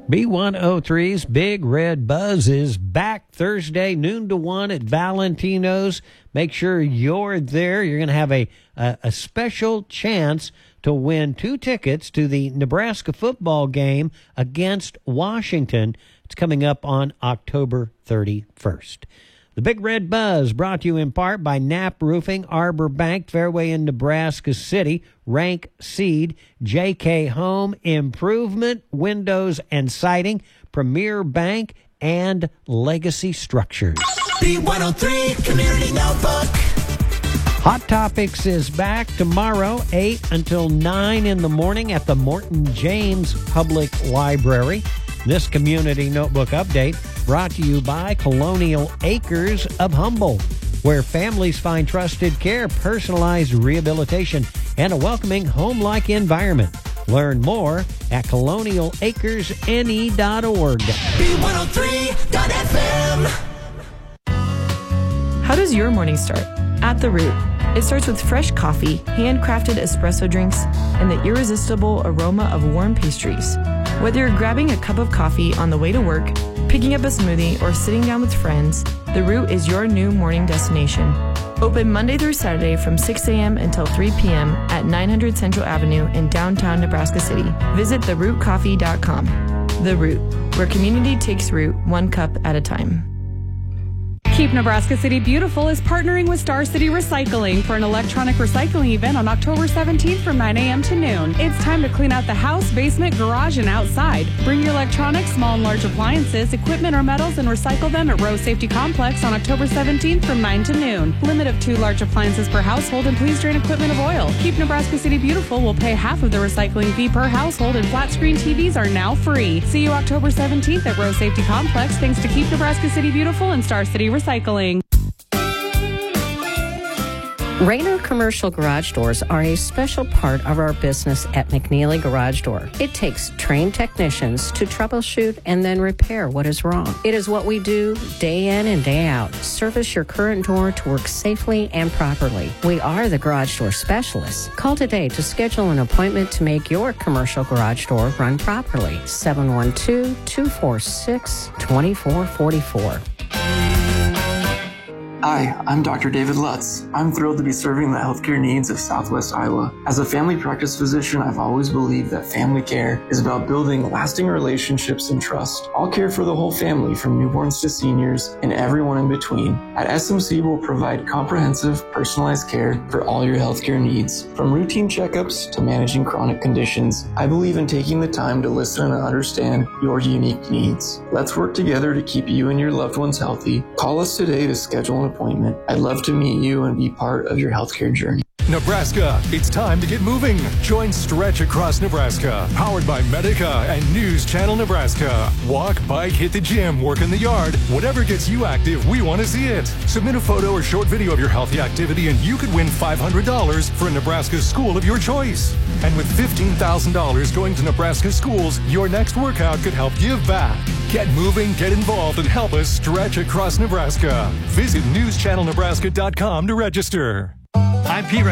B103's Big Red Buzz is back Thursday, noon to 1 at Valentino's. Make sure you're there. You're going to have a special chance to win 2 tickets to the Nebraska football game against Washington. It's coming up on October 31st. The Big Red Buzz brought to you in part by Knapp Roofing, Arbor Bank, Fairway in Nebraska City, Rank Seed, JK Home Improvement, Windows and Siding, Premier Bank, and Legacy Structures. B103 Community Notebook. Hot Topics is back tomorrow, 8 until 9 in the morning at the Morton James Public Library. This Community Notebook update brought to you by Colonial Acres of Humboldt, where families find trusted care, personalized rehabilitation, and a welcoming home-like environment. Learn more at colonialacresne.org. B103.FM. How does your morning start? At The Root. It starts with fresh coffee, handcrafted espresso drinks, and the irresistible aroma of warm pastries. Whether you're grabbing a cup of coffee on the way to work, picking up a smoothie, or sitting down with friends, The Root is your new morning destination. Open Monday through Saturday from 6 a.m. until 3 p.m. at 900 Central Avenue in downtown Nebraska City. Visit therootcoffee.com. The Root, where community takes root one cup at a time. Keep Nebraska City Beautiful is partnering with Star City Recycling for an electronic recycling event on October 17th from 9 a.m. to noon. It's time to clean out the house, basement, garage, and outside. Bring your electronics, small and large appliances, equipment, or metals and recycle them at Rose Safety Complex on October 17th from 9 to noon. Limit of 2 large appliances per household, and please drain equipment of oil. Keep Nebraska City Beautiful will pay half of the recycling fee per household, and flat screen TVs are now free. See you October 17th at Rose Safety Complex, thanks to Keep Nebraska City Beautiful and Star City Recycling. Rainer Commercial Garage Doors are a special part of our business at McNeely Garage Door. It takes trained technicians to troubleshoot and then repair what is wrong. It is what we do day in and day out. Service your current door to work safely and properly. We are the garage door specialists. Call today to schedule an appointment to make your commercial garage door run properly. 712-246-2444. Hi, I'm Dr. David Lutz. I'm thrilled to be serving the healthcare needs of Southwest Iowa. As a family practice physician, I've always believed that family care is about building lasting relationships and trust. I'll care for the whole family, from newborns to seniors and everyone in between. At SMC, we'll provide comprehensive, personalized care for all your healthcare needs. From routine checkups to managing chronic conditions, I believe in taking the time to listen and understand your unique needs. Let's work together to keep you and your loved ones healthy. Call us today to schedule an appointment. I'd love to meet you and be part of your healthcare journey. Nebraska, it's time to get moving. Join Stretch Across Nebraska, powered by Medica and News Channel Nebraska. Walk, bike, hit the gym, work in the yard. Whatever gets you active, we want to see it. Submit a photo or short video of your healthy activity and you could win $500 for a Nebraska school of your choice. And with $15,000 going to Nebraska schools, your next workout could help give back. Get moving, get involved, and help us stretch across Nebraska. Visit newschannelnebraska.com to register. I'm Pete